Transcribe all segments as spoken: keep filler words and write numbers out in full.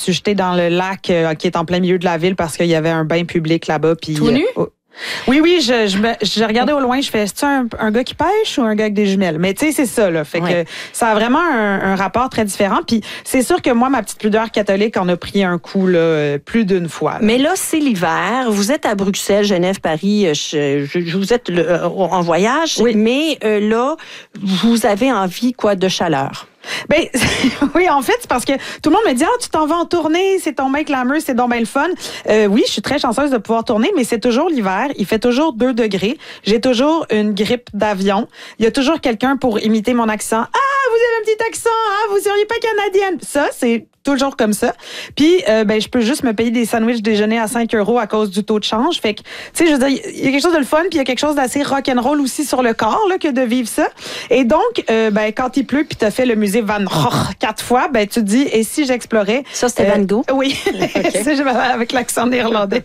suis jetée dans le lac euh, qui est en plein milieu de la ville parce qu'il y avait un bain public là-bas. Puis, tout nu? Euh, Oui, oui, je, je, me, je regardais au loin, je fais, c'est-tu un, un gars qui pêche ou un gars avec des jumelles? Mais tu sais, c'est ça, là. Fait ouais. que ça a vraiment un, un rapport très différent. Puis c'est sûr que moi, ma petite pudeur catholique en a pris un coup, là, plus d'une fois. Là. Mais là, c'est l'hiver. Vous êtes à Bruxelles, Genève, Paris. Je, je, je vous êtes le, en voyage. Oui. Mais euh, là, vous avez envie, quoi, de chaleur. Ben oui, en fait, c'est parce que tout le monde me dit, ah, tu t'en vas en tournée, c'est ton mec glamour, c'est donc bien le fun. Euh, oui, je suis très chanceuse de pouvoir tourner, mais c'est toujours l'hiver. Il fait toujours deux degrés. J'ai toujours une grippe d'avion. Il y a toujours quelqu'un pour imiter mon accent. Ah, vous avez un petit accent, ah, vous seriez pas canadienne. Ça, c'est toujours comme ça. Puis, euh, ben, je peux juste me payer des sandwichs déjeuner à cinq euros à cause du taux de change. Fait que, tu sais, je veux dire, il y a quelque chose de le fun, puis il y a quelque chose d'assez rock'n'roll aussi sur le corps, là, que de vivre ça. Et donc, euh, ben, quand il pleut, puis t'as fait le musée Van Gogh quatre fois, ben, tu te dis, et si j'explorais? Ça, c'était euh, Van Gogh? Oui. Okay. Avec l'accent néerlandais.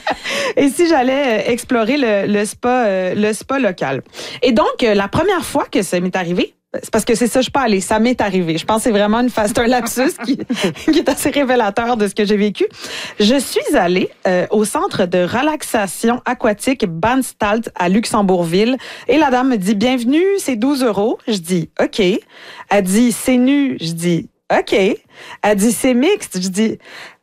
Et si j'allais explorer le, le spa, euh, le spa local? Et donc, euh, la première fois que ça m'est arrivé, c'est parce que c'est ça, je suis pas allée. Ça m'est arrivé. Je pense que c'est vraiment une phase, c'est un lapsus qui, qui est assez révélateur de ce que j'ai vécu. Je suis allée euh, au centre de relaxation aquatique Banstalt à Luxembourgville et la dame me dit, bienvenue, c'est douze euros. Je dis, OK. Elle dit, c'est nu. Je dis, OK. Elle dit, c'est mixte. Je dis,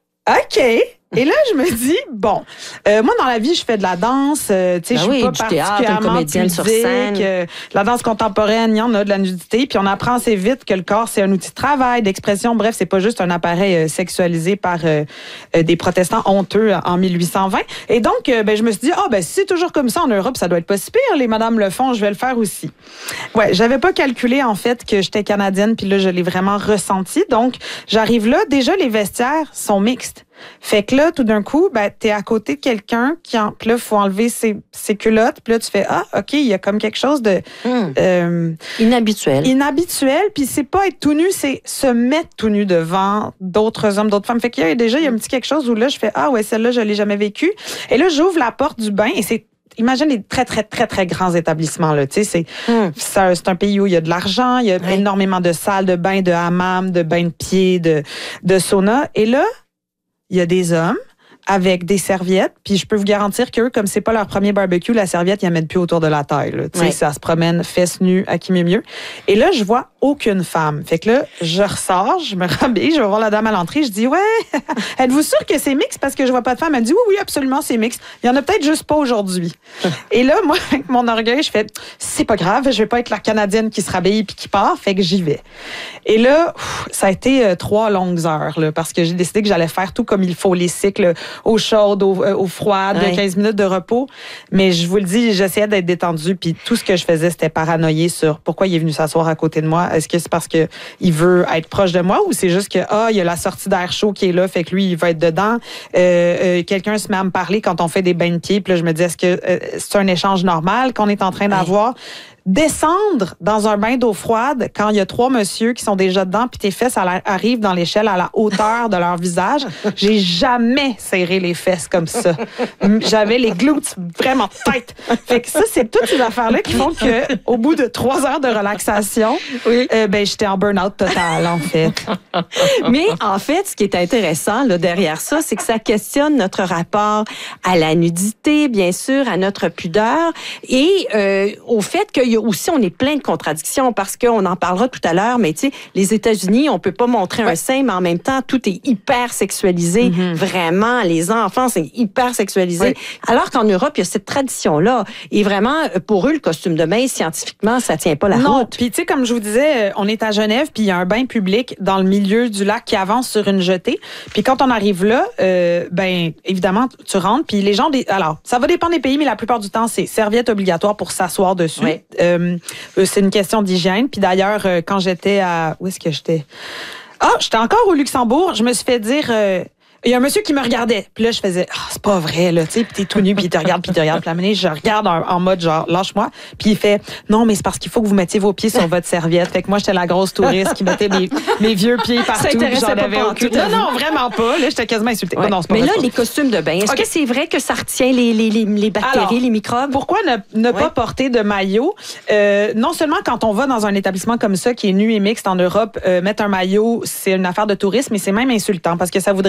OK. Et là, je me dis, bon, euh, moi, dans la vie, je fais de la danse, euh, tu sais, ben je suis oui, pas particulièrement pudique, sur scène. Euh, la danse contemporaine, il y en a de la nudité, puis on apprend assez vite que le corps, c'est un outil de travail, d'expression, bref, c'est pas juste un appareil euh, sexualisé par euh, euh, des protestants honteux en mille huit cent vingt. Et donc, euh, ben, je me suis dit, ah, oh, ben, si c'est toujours comme ça en Europe, ça doit être pas si pire, les madames le font, je vais le faire aussi. Ouais, j'avais pas calculé, en fait, que j'étais canadienne, puis là, je l'ai vraiment ressenti. Donc, j'arrive là, déjà, les vestiaires sont mixtes. Fait que là, tout d'un coup, ben, t'es à côté de quelqu'un qui, en, puis là, faut enlever ses, ses culottes, puis là, tu fais, ah, OK, il y a comme quelque chose de... Mmh. Euh, inhabituel. Inhabituel, puis c'est pas être tout nu, c'est se mettre tout nu devant d'autres hommes, d'autres femmes. Fait qu'il y a déjà, il y a un petit quelque chose où là, je fais, ah ouais, celle-là, je l'ai jamais vécue. Et là, j'ouvre la porte du bain et c'est imagine les très, très, très, très grands établissements, là. Tu sais, c'est, mm. c'est, un, c'est un pays où il y a de l'argent, il y a ouais. énormément de salles de bain, de hammam, de bains de pieds, de, de sauna. Et là, il y a des hommes avec des serviettes, puis je peux vous garantir qu'eux, comme c'est pas leur premier barbecue, la serviette, ils la mettent plus autour de la taille. Tu sais, ouais. ça se promène fesses nues à qui m'est mieux. Et là, je vois aucune femme. Fait que là, je ressors, je me rhabille, je vais voir la dame à l'entrée, je dis, ouais, êtes-vous sûr que c'est mixte parce que je vois pas de femme? Elle me dit, oui, oui, absolument, c'est mixte. Il y en a peut-être juste pas aujourd'hui. Et là, moi, avec mon orgueil, je fais, c'est pas grave, je vais pas être la Canadienne qui se rhabille puis qui part, fait que j'y vais. Et là, ouf, ça a été euh, trois longues heures, là, parce que j'ai décidé que j'allais faire tout comme il faut, les cycles eau chaude, eau, euh, eau froide, ouais. quinze minutes de repos. Mais je vous le dis, j'essayais d'être détendue, puis tout ce que je faisais, c'était paranoïer sur pourquoi il est venu s'asseoir à côté de moi. Est-ce que c'est parce que il veut être proche de moi ou c'est juste que, ah, il y a la sortie d'air chaud qui est là, fait que lui, il va être dedans. Euh, euh, quelqu'un se met à me parler quand on fait des bains de pieds, puis là, je me dis, est-ce que euh, c'est un échange normal qu'on est en train d'avoir? Ouais. Descendre dans un bain d'eau froide quand il y a trois messieurs qui sont déjà dedans puis tes fesses arrivent dans l'échelle à la hauteur de leur visage. J'ai jamais serré les fesses comme ça. J'avais les glutes vraiment tête. Fait que ça, c'est toutes ces affaires-là qui font que au bout de trois heures de relaxation, oui. euh, ben j'étais en burn-out total, en fait. Mais en fait, ce qui est intéressant là, derrière ça, c'est que ça questionne notre rapport à la nudité, bien sûr, à notre pudeur et euh, au fait que aussi, on est plein de contradictions parce qu'on en parlera tout à l'heure, mais tu sais, les États-Unis, on peut pas montrer ouais. un sein, mais en même temps, tout est hyper sexualisé. Mm-hmm. Vraiment, les enfants, c'est hyper sexualisé. Ouais. Alors qu'en Europe, il y a cette tradition-là. Et vraiment, pour eux, le costume de bain, scientifiquement, ça tient pas la non. route. Puis tu sais, comme je vous disais, on est à Genève, puis il y a un bain public dans le milieu du lac qui avance sur une jetée. Puis quand on arrive là, euh, ben évidemment, tu rentres, puis les gens... Des... Alors, ça va dépendre des pays, mais la plupart du temps, c'est serviette obligatoire pour s'asseoir dessus. Ouais. Euh, c'est une question d'hygiène. Puis d'ailleurs, euh, quand j'étais à... Où est-ce que j'étais? Ah, j'étais encore au Luxembourg. Je me suis fait dire... Euh, il y a un monsieur qui me regardait. Puis là, je faisais, ah, oh, c'est pas vrai, là, tu sais, puis t'es tout nu, puis il te regarde, puis il te regarde. Puis la minute, je regarde en, en mode genre, lâche-moi. Puis il fait, non, mais c'est parce qu'il faut que vous mettiez vos pieds sur votre serviette. Fait que moi, j'étais la grosse touriste qui mettait mes, mes vieux pieds partout. Puis j'en avais aucune. Non, non, vraiment pas. Là, j'étais quasiment insultée. Ouais. Non, c'est pas mais vrai, là, les costumes de bain, est-ce okay. que c'est vrai que ça retient les, les, les, les bactéries, alors, les microbes? Pourquoi ne, ne ouais. pas porter de maillot? Euh, non seulement quand on va dans un établissement comme ça, qui est nu et mixte en Europe, euh, mettre un maillot, c'est une affaire de tourisme, mais c'est même insultant parce que ça voudrait